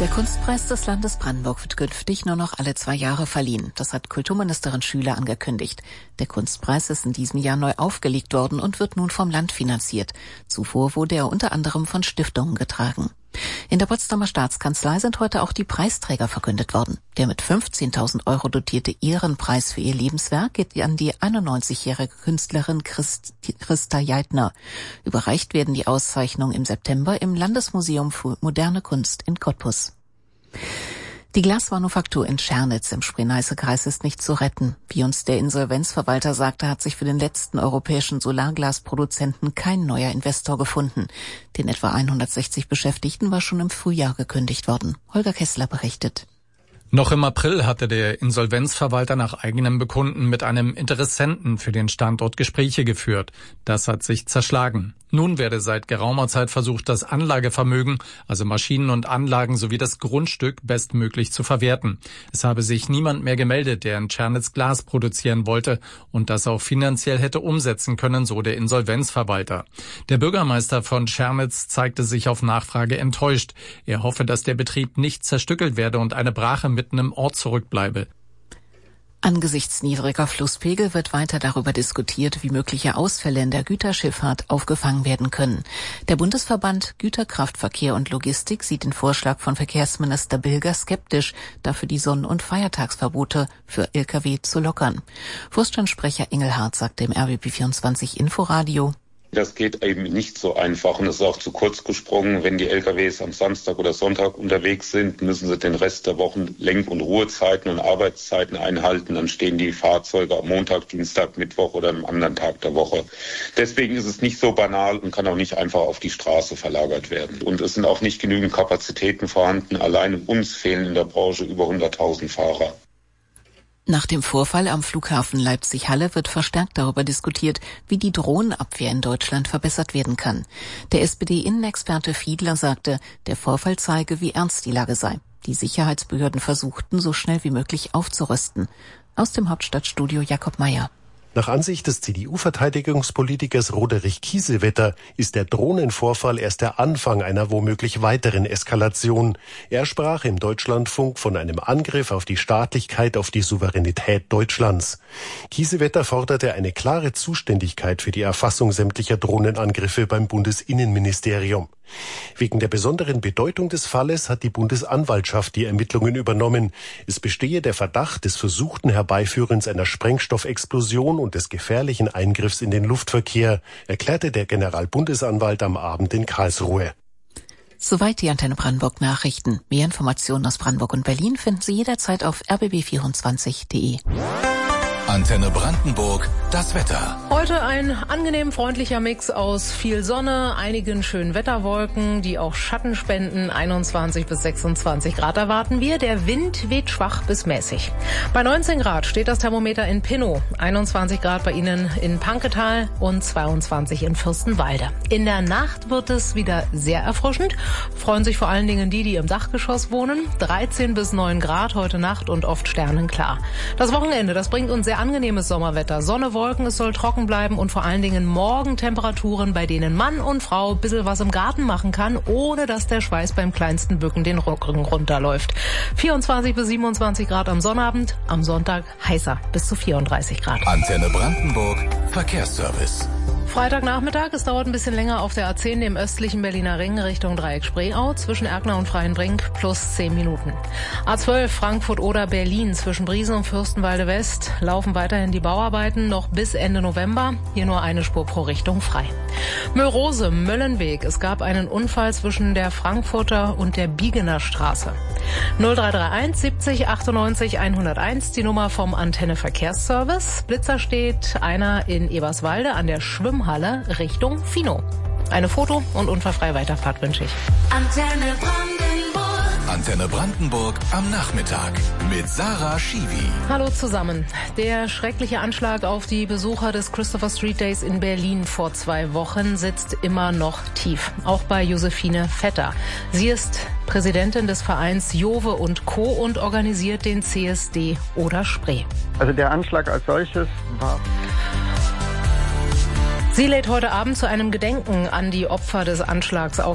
Der Kunstpreis des Landes Brandenburg wird künftig nur noch alle 2 Jahre verliehen. Das hat Kulturministerin Schüler angekündigt. Der Kunstpreis ist in diesem Jahr neu aufgelegt worden und wird nun vom Land finanziert. Zuvor wurde er unter anderem von Stiftungen getragen. In der Potsdamer Staatskanzlei sind heute auch die Preisträger verkündet worden. Der mit 15.000 € dotierte Ehrenpreis für ihr Lebenswerk geht an die 91-jährige Künstlerin Christa Jeitner. Überreicht werden die Auszeichnungen im September im Landesmuseum für moderne Kunst in Cottbus. Die Glasmanufaktur in Schernitz im Spree-Neiße-Kreis ist nicht zu retten. Wie uns der Insolvenzverwalter sagte, hat sich für den letzten europäischen Solarglasproduzenten kein neuer Investor gefunden. Den etwa 160 Beschäftigten war schon im Frühjahr gekündigt worden. Holger Kessler berichtet. Noch im April hatte der Insolvenzverwalter nach eigenem Bekunden mit einem Interessenten für den Standort Gespräche geführt. Das hat sich zerschlagen. Nun werde seit geraumer Zeit versucht, das Anlagevermögen, also Maschinen und Anlagen sowie das Grundstück bestmöglich zu verwerten. Es habe sich niemand mehr gemeldet, der in Schernitz Glas produzieren wollte und das auch finanziell hätte umsetzen können, so der Insolvenzverwalter. Der Bürgermeister von Schernitz zeigte sich auf Nachfrage enttäuscht. Er hoffe, dass der Betrieb nicht zerstückelt werde und eine Brache mitten im Ort zurückbleibe. Angesichts niedriger Flusspegel wird weiter darüber diskutiert, wie mögliche Ausfälle in der Güterschifffahrt aufgefangen werden können. Der Bundesverband Güterkraftverkehr und Logistik sieht den Vorschlag von Verkehrsminister Bilger skeptisch, dafür die Sonn- und Feiertagsverbote für Lkw zu lockern. Vorstandssprecher Engelhardt sagte im RBB24 Inforadio: Das geht eben nicht so einfach und es ist auch zu kurz gesprungen. Wenn die LKWs am Samstag oder Sonntag unterwegs sind, müssen sie den Rest der Wochen Lenk- und Ruhezeiten und Arbeitszeiten einhalten. Dann stehen die Fahrzeuge am Montag, Dienstag, Mittwoch oder am anderen Tag der Woche. Deswegen ist es nicht so banal und kann auch nicht einfach auf die Straße verlagert werden. Und es sind auch nicht genügend Kapazitäten vorhanden. Allein uns fehlen in der Branche über 100.000 Fahrer. Nach dem Vorfall am Flughafen Leipzig-Halle wird verstärkt darüber diskutiert, wie die Drohnenabwehr in Deutschland verbessert werden kann. Der SPD-Innenexperte Fiedler sagte, der Vorfall zeige, wie ernst die Lage sei. Die Sicherheitsbehörden versuchten, so schnell wie möglich aufzurüsten. Aus dem Hauptstadtstudio Jakob Mayer. Nach Ansicht des CDU-Verteidigungspolitikers Roderich Kiesewetter ist der Drohnenvorfall erst der Anfang einer womöglich weiteren Eskalation. Er sprach im Deutschlandfunk von einem Angriff auf die Staatlichkeit, auf die Souveränität Deutschlands. Kiesewetter forderte eine klare Zuständigkeit für die Erfassung sämtlicher Drohnenangriffe beim Bundesinnenministerium. Wegen der besonderen Bedeutung des Falles hat die Bundesanwaltschaft die Ermittlungen übernommen. Es bestehe der Verdacht des versuchten Herbeiführens einer Sprengstoffexplosion und des gefährlichen Eingriffs in den Luftverkehr, erklärte der Generalbundesanwalt am Abend in Karlsruhe. Soweit die Antenne Brandenburg Nachrichten. Mehr Informationen aus Brandenburg und Berlin finden Sie jederzeit auf rbb24.de. Antenne Brandenburg, das Wetter. Heute ein angenehm freundlicher Mix aus viel Sonne, einigen schönen Wetterwolken, die auch Schatten spenden. 21 bis 26 Grad erwarten wir. Der Wind weht schwach bis mäßig. Bei 19 Grad steht das Thermometer in Pinnow, 21 Grad bei Ihnen in Panketal und 22 in Fürstenwalde. In der Nacht wird es wieder sehr erfrischend. Freuen sich vor allen Dingen die im Dachgeschoss wohnen. 13 bis 9 Grad heute Nacht und oft sternenklar. Das Wochenende, das bringt uns sehr angenehmes Sommerwetter. Sonne, Wolken, es soll trocken bleiben und vor allen Dingen morgen Temperaturen, bei denen Mann und Frau ein bisschen was im Garten machen kann, ohne dass der Schweiß beim kleinsten Bücken den Rücken runterläuft. 24 bis 27 Grad am Sonnabend, am Sonntag heißer, bis zu 34 Grad. Antenne Brandenburg, Verkehrsservice. Freitagnachmittag, es dauert ein bisschen länger auf der A10, dem östlichen Berliner Ring Richtung Dreieck Spreeau, zwischen Erkner und Freienbrink plus 10 Minuten. A12 Frankfurt oder Berlin zwischen Briesen und Fürstenwalde West laufen weiterhin die Bauarbeiten noch bis Ende November. Hier nur eine Spur pro Richtung frei. Möllrose, Möllenweg. Es gab einen Unfall zwischen der Frankfurter und der Biegener Straße. 0331 70 98 101, die Nummer vom Antenne Verkehrsservice. Blitzer steht einer in Eberswalde an der Schwimmhalle Richtung Fino. Eine Foto- und unfallfreie Weiterfahrt wünsche ich. Antenne Brandenburg. Antenne Brandenburg am Nachmittag mit Sarah Schiwi. Hallo zusammen. Der schreckliche Anschlag auf die Besucher des Christopher Street Days in Berlin vor 2 Wochen sitzt immer noch tief. Auch bei Josephine Vetter. Sie ist Präsidentin des Vereins Jove und Co. und organisiert den CSD Oder Spree. Also der Anschlag als solches war... Sie lädt heute Abend zu einem Gedenken an die Opfer des Anschlags auf